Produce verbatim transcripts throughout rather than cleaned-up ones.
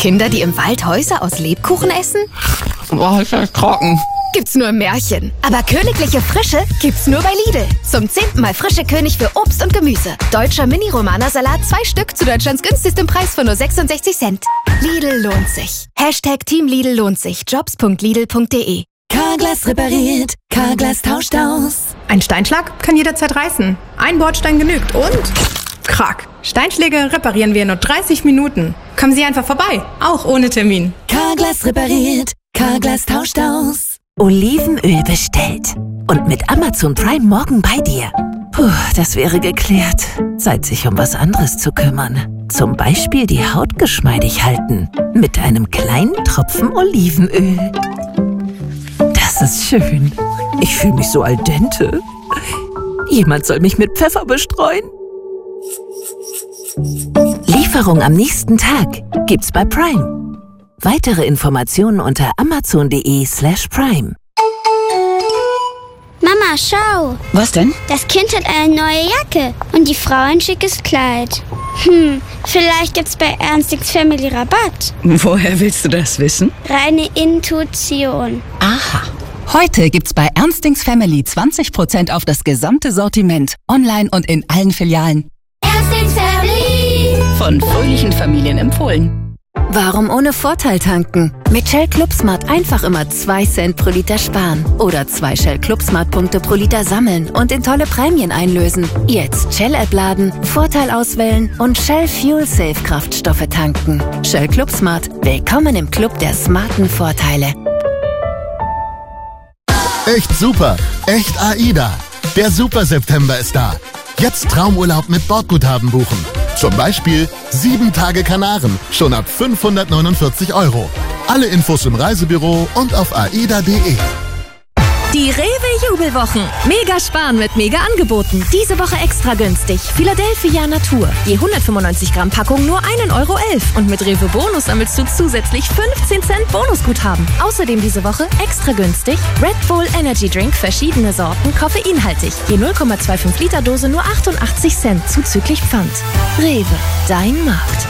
Kinder, die im Wald Häuser aus Lebkuchen essen? Boah, ist das trocken. Gibt's nur im Märchen. Aber königliche Frische gibt's nur bei Lidl. Zum zehnten Mal frische König für Obst und Gemüse. Deutscher Mini-Romana-Salat, zwei Stück zu Deutschlands günstigstem Preis von nur sechsundsechzig Cent. Lidl lohnt sich. Hashtag Team Lidl lohnt sich. Jobs punkt lidl punkt de. Carglass repariert, Carglass tauscht aus. Ein Steinschlag kann jederzeit reißen. Ein Bordstein genügt und... Krack. Steinschläge reparieren wir in nur dreißig Minuten. Kommen Sie einfach vorbei, auch ohne Termin. Carglass repariert, Carglass tauscht aus. Olivenöl bestellt. Und mit Amazon Prime morgen bei dir. Puh, das wäre geklärt. Zeit, sich um was anderes zu kümmern. Zum Beispiel die Haut geschmeidig halten. Mit einem kleinen Tropfen Olivenöl. Das ist schön. Ich fühle mich so al dente. Jemand soll mich mit Pfeffer bestreuen. Lieferung am nächsten Tag gibt's bei Prime. Weitere Informationen unter amazon.de slash prime. Mama, schau. Was denn? Das Kind hat eine neue Jacke und die Frau ein schickes Kleid. Hm, vielleicht gibt's bei Ernstix Family Rabatt. Woher willst du das wissen? Reine Intuition. Aha. Heute gibt's bei Ernstings Family zwanzig Prozent auf das gesamte Sortiment. Online und in allen Filialen. Ernstings Family. Von fröhlichen Familien empfohlen. Warum ohne Vorteil tanken? Mit Shell Club Smart einfach immer zwei Cent pro Liter sparen. Oder zwei Shell Club Smart Punkte pro Liter sammeln und in tolle Prämien einlösen. Jetzt Shell-App laden, Vorteil auswählen und Shell Fuel Safe Kraftstoffe tanken. Shell Club Smart. Willkommen im Club der smarten Vorteile. Echt super, echt AIDA. Der Super September ist da. Jetzt Traumurlaub mit Bordguthaben buchen. Zum Beispiel sieben Tage Kanaren, schon ab fünfhundertneunundvierzig Euro. Alle Infos im Reisebüro und auf aida punkt de. Die Rewe-Jubelwochen. Mega sparen mit Mega-Angeboten. Diese Woche extra günstig. Philadelphia Natur. Je hundertfünfundneunzig Gramm Packung nur ein Euro elf. Und mit Rewe Bonus sammelst du zusätzlich fünfzehn Cent Bonusguthaben. Außerdem diese Woche extra günstig Red Bull Energy Drink, verschiedene Sorten, koffeinhaltig. Je null Komma fünfundzwanzig Liter Dose nur achtundachtzig Cent, zuzüglich Pfand. Rewe, dein Markt.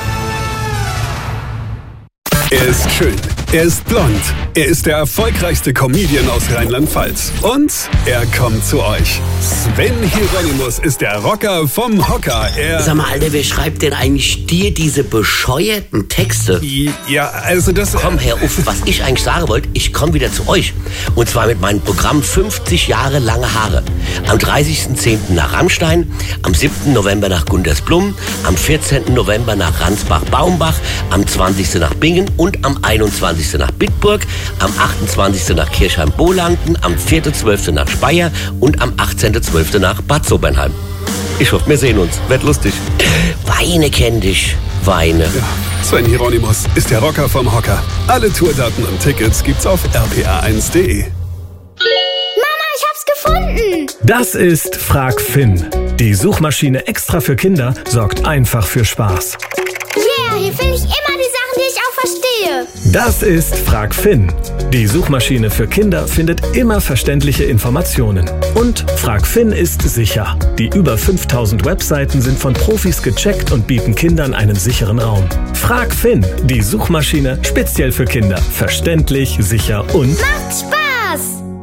Er ist schön, er ist blond, er ist der erfolgreichste Comedian aus Rheinland-Pfalz. Und er kommt zu euch. Sven Hieronymus ist der Rocker vom Hocker. Er Sag mal, Alter, wer schreibt denn eigentlich dir diese bescheuerten Texte? Ja, also das... Komm, Herr Uff, was ich eigentlich sagen wollte, ich komme wieder zu euch. Und zwar mit meinem Programm fünfzig Jahre lange Haare. Am dreißigsten zehnten nach Rammstein, am siebten November nach Gundersblum, am vierzehnten November nach Ransbach-Baumbach, am zwanzigsten nach Bingen und am einundzwanzigsten nach Bitburg, am achtundzwanzigsten nach Kirchheim-Bolanden, am vierten zwölften nach Speyer und am achtzehnten zwölften nach Bad Sobernheim. Ich hoffe, wir sehen uns. Wird lustig. Weine kenn dich. Weine. Ja, Sven Hieronymus ist der Rocker vom Hocker. Alle Tourdaten und Tickets gibt's auf r p a eins punkt de. Mama, ich hab's gefunden. Das ist Frag Finn. Die Suchmaschine extra für Kinder sorgt einfach für Spaß. Yeah, hier finde ich immer die Sachen, die ich auch verstehe. Das ist Frag Finn. Die Suchmaschine für Kinder findet immer verständliche Informationen. Und Frag Finn ist sicher. Die über fünftausend Webseiten sind von Profis gecheckt und bieten Kindern einen sicheren Raum. Frag Finn, die Suchmaschine speziell für Kinder. Verständlich, sicher und... Macht Spaß!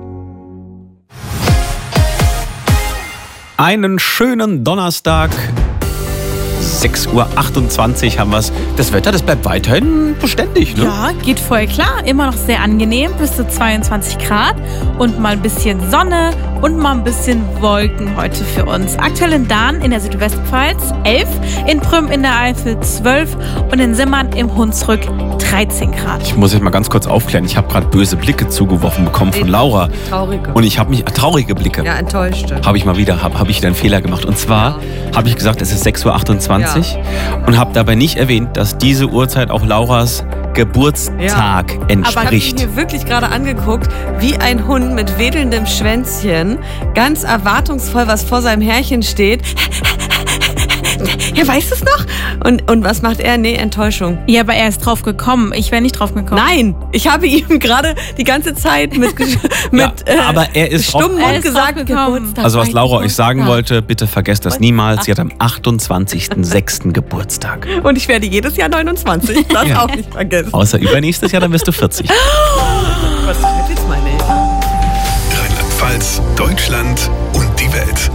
Einen schönen Donnerstag. sechs Uhr achtundzwanzig haben wir es. Das Wetter, das bleibt weiterhin beständig, ne? Ja, geht voll klar. Immer noch sehr angenehm, bis zu zweiundzwanzig Grad und mal ein bisschen Sonne und mal ein bisschen Wolken heute für uns. Aktuell in Dahn in der Südwestpfalz elf, in Prüm in der Eifel zwölf und in Simmern im Hunsrück dreizehn Grad. Ich muss jetzt mal ganz kurz aufklären. Ich habe gerade böse Blicke zugeworfen bekommen von Laura. Traurige. Und ich habe mich, traurige Blicke. Ja, enttäuschte. Habe ich mal wieder, habe hab ich wieder einen Fehler gemacht. Und zwar ja. habe ich gesagt, es ist sechs Uhr achtundzwanzig ja. und habe dabei nicht erwähnt, dass diese Uhrzeit auch Lauras Geburtstag ja. entspricht. Aber ich habe mir wirklich gerade angeguckt, wie ein Hund mit wedelndem Schwänzchen, ganz erwartungsvoll, was vor seinem Härchen steht, er weiß es noch? Und, und was macht er? Nee, Enttäuschung. Ja, aber er ist drauf gekommen. Ich wäre nicht drauf gekommen. Nein, ich habe ihm gerade die ganze Zeit mit, mit ja, aber er ist stummem Mund gesagt, Geburtstag. Also was Laura euch sagen wollte, bitte vergesst das niemals. Sie hat am achtundzwanzigsten sechsten Geburtstag. Und ich werde jedes Jahr neunundzwanzig. Das ja. auch nicht vergessen. Außer übernächstes Jahr, dann wirst du vierzig. Was ist jetzt meine Eltern? Rheinland-Pfalz, Deutschland und die Welt.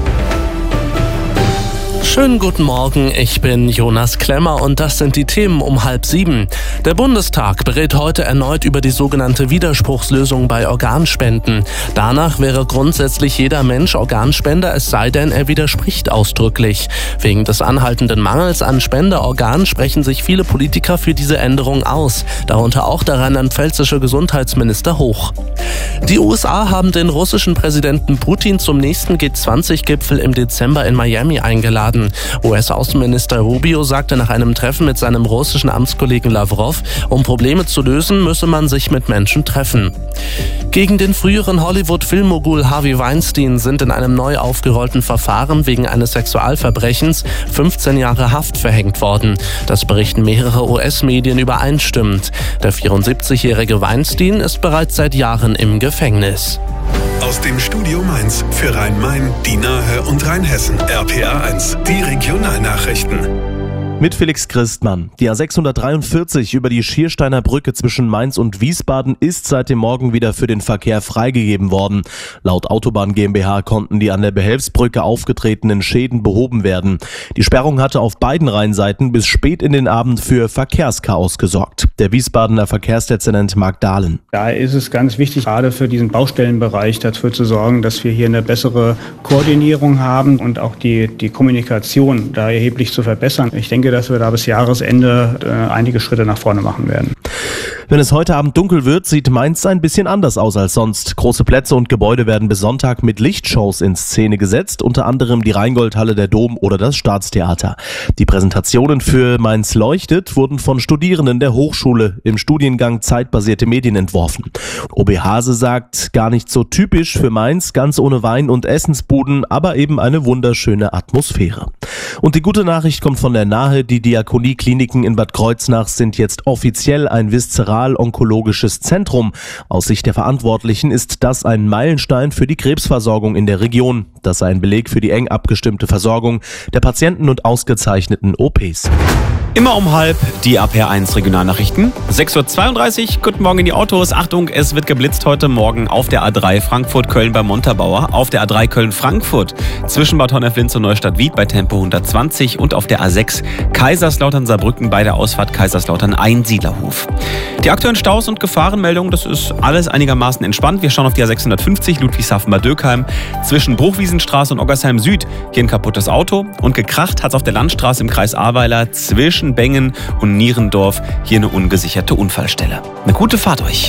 Schönen guten Morgen, ich bin Jonas Klemmer und das sind die Themen um halb sieben. Der Bundestag berät heute erneut über die sogenannte Widerspruchslösung bei Organspenden. Danach wäre grundsätzlich jeder Mensch Organspender, es sei denn, er widerspricht ausdrücklich. Wegen des anhaltenden Mangels an Spenderorganen sprechen sich viele Politiker für diese Änderung aus, darunter auch der rheinland-pfälzische Gesundheitsminister Hoch. Die U S A haben den russischen Präsidenten Putin zum nächsten G zwanzig Gipfel im Dezember in Miami eingeladen. U S-Außenminister Rubio sagte nach einem Treffen mit seinem russischen Amtskollegen Lavrov, um Probleme zu lösen, müsse man sich mit Menschen treffen. Gegen den früheren Hollywood-Filmmogul Harvey Weinstein sind in einem neu aufgerollten Verfahren wegen eines Sexualverbrechens fünfzehn Jahre Haft verhängt worden. Das berichten mehrere U S-Medien übereinstimmend. Der vierundsiebzigjährige Weinstein ist bereits seit Jahren im Gefängnis. Aus dem Studio Mainz für Rhein-Main, die Nahe und Rheinhessen. R P A eins, die Regionalnachrichten. Mit Felix Christmann. Die A sechshundertdreiundvierzig über die Schiersteiner Brücke zwischen Mainz und Wiesbaden ist seit dem Morgen wieder für den Verkehr freigegeben worden. Laut Autobahn GmbH konnten die an der Behelfsbrücke aufgetretenen Schäden behoben werden. Die Sperrung hatte auf beiden Rheinseiten bis spät in den Abend für Verkehrschaos gesorgt. Der Wiesbadener Verkehrsdezernent Marc Dahlen. Da ist es ganz wichtig, gerade für diesen Baustellenbereich dafür zu sorgen, dass wir hier eine bessere Koordinierung haben und auch die, die Kommunikation da erheblich zu verbessern. Ich denke, dass wir da bis Jahresende äh, einige Schritte nach vorne machen werden. Wenn es heute Abend dunkel wird, sieht Mainz ein bisschen anders aus als sonst. Große Plätze und Gebäude werden bis Sonntag mit Lichtshows in Szene gesetzt, unter anderem die Rheingoldhalle, der Dom oder das Staatstheater. Die Präsentationen für Mainz leuchtet wurden von Studierenden der Hochschule im Studiengang Zeitbasierte Medien entworfen. O B Hase sagt, gar nicht so typisch für Mainz, ganz ohne Wein und Essensbuden, aber eben eine wunderschöne Atmosphäre. Und die gute Nachricht kommt von der Nahe, die Diakonie-Kliniken in Bad Kreuznach sind jetzt offiziell ein viszeral-onkologisches Zentrum. Aus Sicht der Verantwortlichen ist das ein Meilenstein für die Krebsversorgung in der Region. Das sei ein Beleg für die eng abgestimmte Versorgung der Patienten und ausgezeichneten O Ps. Immer um halb die A P R eins Regionalnachrichten. sechs Uhr zweiunddreißig, guten Morgen in die Autos. Achtung, es wird geblitzt heute Morgen auf der A drei Frankfurt-Köln bei Montabaur, auf der A drei Köln-Frankfurt zwischen Bad Honnef-Linz und Neustadt-Wied bei Tempo hundertzwanzig und auf der A sechs Kaiserslautern-Saarbrücken bei der Ausfahrt Kaiserslautern-Einsiedlerhof. Die aktuellen Staus und Gefahrenmeldungen, das ist alles einigermaßen entspannt. Wir schauen auf die A sechshundertfünfzig Ludwigshafen-Bad Dürkheim zwischen Bruchwiesenstraße und Oggersheim Süd. Hier ein kaputtes Auto und gekracht hat es auf der Landstraße im Kreis Ahrweiler zwischen Bengen und Nierendorf. Hier eine ungesicherte Unfallstelle. Eine gute Fahrt euch.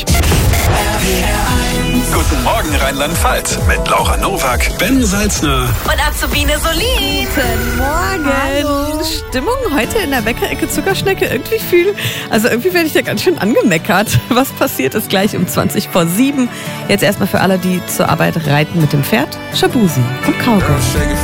Guten Morgen Rheinland-Pfalz mit Laura Nowak, Ben Salzner und Azubine Solin. Guten Morgen. Hallo. Stimmung heute in der Bäckerecke Zuckerschnecke irgendwie viel. Also irgendwie werde ich ja ganz schön angemeckert. Was passiert ist gleich um zwanzig vor sieben. Jetzt erstmal für alle, die zur Arbeit reiten mit dem Pferd, Shabusi und Cowgirl.